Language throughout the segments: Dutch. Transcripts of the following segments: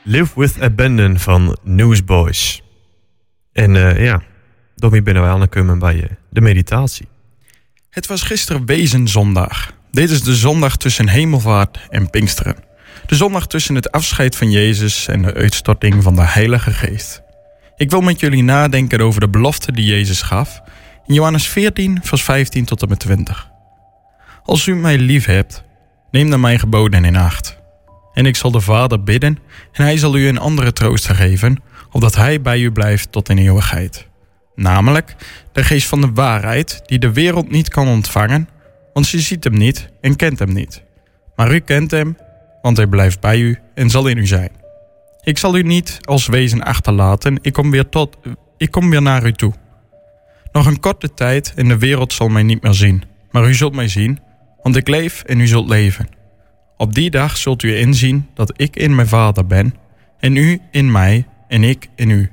Live with Abandon van Newsboys. En daarmee binnen wij aangekomen bij de meditatie. Het was gisteren Wezenzondag. Dit is de zondag tussen Hemelvaart en Pinksteren. De zondag tussen het afscheid van Jezus en de uitstorting van de Heilige Geest. Ik wil met jullie nadenken over de belofte die Jezus gaf in Johannes 14, vers 15 tot en met 20. Als u mij lief hebt, neem dan mijn geboden in acht. En ik zal de Vader bidden en hij zal u een andere trooster geven, opdat hij bij u blijft tot in eeuwigheid. Namelijk de geest van de waarheid die de wereld niet kan ontvangen, want ze ziet hem niet en kent hem niet. Maar u kent hem, want hij blijft bij u en zal in u zijn. Ik zal u niet als wezen achterlaten, ik kom weer naar u toe. Nog een korte tijd en de wereld zal mij niet meer zien, maar u zult mij zien, want ik leef en u zult leven. Op die dag zult u inzien dat ik in mijn Vader ben, en u in mij en ik in u.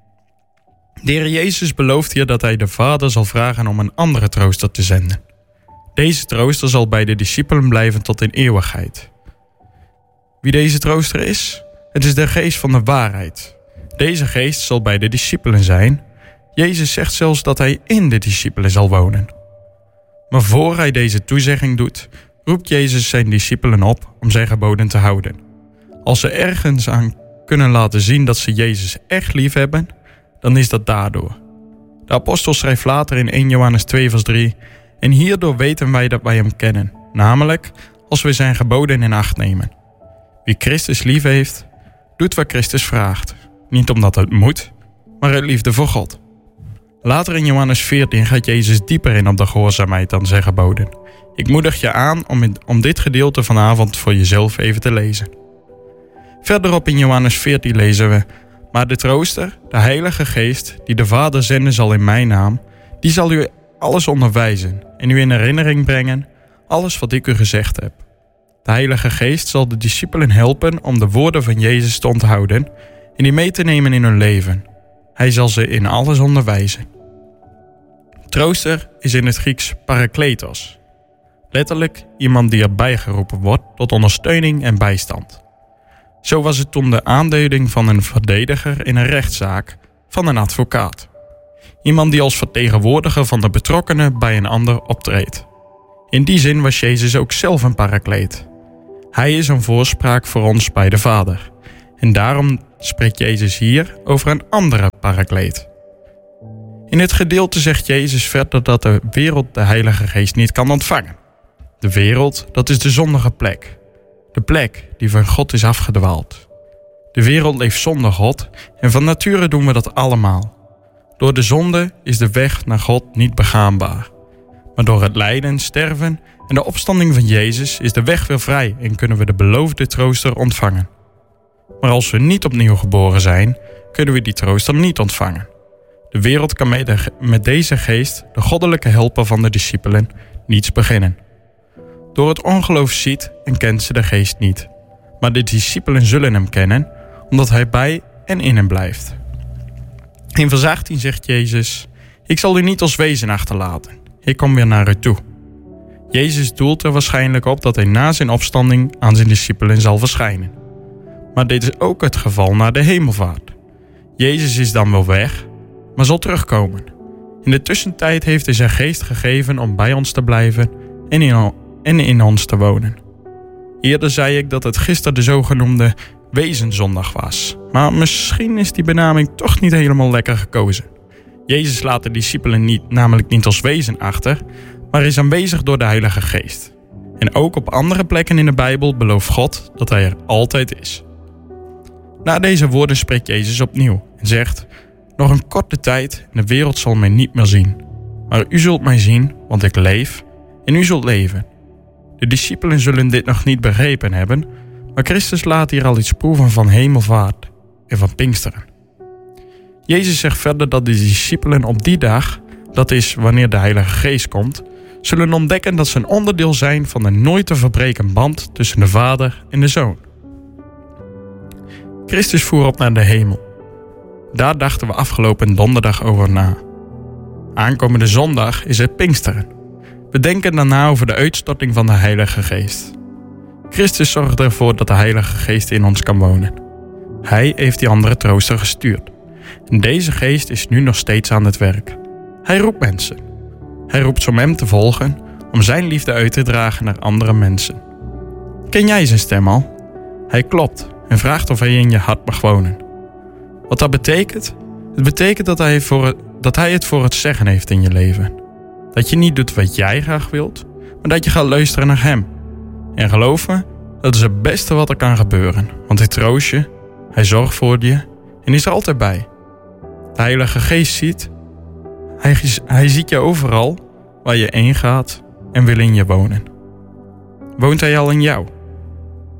De Heer Jezus belooft hier dat hij de Vader zal vragen om een andere trooster te zenden. Deze trooster zal bij de discipelen blijven tot in eeuwigheid. Wie deze trooster is? Het is de geest van de waarheid. Deze geest zal bij de discipelen zijn. Jezus zegt zelfs dat hij in de discipelen zal wonen. Maar voor hij deze toezegging doet, roept Jezus zijn discipelen op om zijn geboden te houden. Als ze ergens aan kunnen laten zien dat ze Jezus echt lief hebben, dan is dat daardoor. De apostel schrijft later in 1 Johannes 2 vers 3... En hierdoor weten wij dat wij hem kennen, namelijk als we zijn geboden in acht nemen. Wie Christus lief heeft, doet wat Christus vraagt. Niet omdat het moet, maar uit liefde voor God. Later in Johannes 14 gaat Jezus dieper in op de gehoorzaamheid aan zijn geboden. Ik moedig je aan om dit gedeelte vanavond voor jezelf even te lezen. Verderop in Johannes 14 lezen we: Maar de trooster, de Heilige Geest, die de Vader zenden zal in mijn naam, die zal u alles onderwijzen en u in herinnering brengen alles wat ik u gezegd heb. De Heilige Geest zal de discipelen helpen om de woorden van Jezus te onthouden en die mee te nemen in hun leven. Hij zal ze in alles onderwijzen. Trooster is in het Grieks parakletos. Letterlijk iemand die erbij geroepen wordt tot ondersteuning en bijstand. Zo was het toen de aanduiding van een verdediger in een rechtszaak van een advocaat. Iemand die als vertegenwoordiger van de betrokkenen bij een ander optreedt. In die zin was Jezus ook zelf een parakleet. Hij is een voorspraak voor ons bij de Vader. En daarom spreekt Jezus hier over een andere parakleet. In het gedeelte zegt Jezus verder dat de wereld de Heilige Geest niet kan ontvangen. De wereld, dat is de zondige plek. De plek die van God is afgedwaald. De wereld leeft zonder God en van nature doen we dat allemaal. Door de zonde is de weg naar God niet begaanbaar. Maar door het lijden, sterven en de opstanding van Jezus is de weg weer vrij en kunnen we de beloofde trooster ontvangen. Maar als we niet opnieuw geboren zijn, kunnen we die trooster niet ontvangen. De wereld kan met deze geest, de goddelijke helper van de discipelen, niets beginnen. Door het ongeloof ziet en kent ze de geest niet. Maar de discipelen zullen hem kennen, omdat hij bij en in hem blijft. In vers 18 zegt Jezus: Ik zal u niet als wezen achterlaten. Ik kom weer naar u toe. Jezus doelt er waarschijnlijk op dat hij na zijn opstanding aan zijn discipelen zal verschijnen. Maar dit is ook het geval na de hemelvaart. Jezus is dan wel weg, maar zal terugkomen. In de tussentijd heeft hij zijn geest gegeven om bij ons te blijven en in ons te wonen. Eerder zei ik dat het gisteren de zogenoemde Wezenzondag was. Maar misschien is die benaming toch niet helemaal lekker gekozen. Jezus laat de discipelen namelijk niet als wezen achter, maar is aanwezig door de Heilige Geest. En ook op andere plekken in de Bijbel belooft God dat hij er altijd is. Na deze woorden spreekt Jezus opnieuw en zegt: Nog een korte tijd en de wereld zal mij niet meer zien. Maar u zult mij zien, want ik leef en u zult leven. De discipelen zullen dit nog niet begrepen hebben, maar Christus laat hier al iets proeven van hemelvaart en van Pinksteren. Jezus zegt verder dat de discipelen op die dag, dat is wanneer de Heilige Geest komt, zullen ontdekken dat ze een onderdeel zijn van een nooit te verbreken band tussen de Vader en de Zoon. Christus voer op naar de hemel. Daar dachten we afgelopen donderdag over na. Aankomende zondag is het Pinksteren. We denken daarna over de uitstorting van de Heilige Geest. Christus zorgt ervoor dat de Heilige Geest in ons kan wonen. Hij heeft die andere trooster gestuurd. En deze geest is nu nog steeds aan het werk. Hij roept mensen. Hij roept ze om hem te volgen, om zijn liefde uit te dragen naar andere mensen. Ken jij zijn stem al? Hij klopt en vraagt of hij in je hart mag wonen. Wat dat betekent? Het betekent dat hij het voor het zeggen heeft in je leven. Dat je niet doet wat jij graag wilt, maar dat je gaat luisteren naar hem. En geloof me, dat is het beste wat er kan gebeuren. Want hij troost je, hij zorgt voor je en is er altijd bij. De Heilige Geest ziet. Hij ziet je overal waar je heen gaat en wil in je wonen. Woont hij al in jou?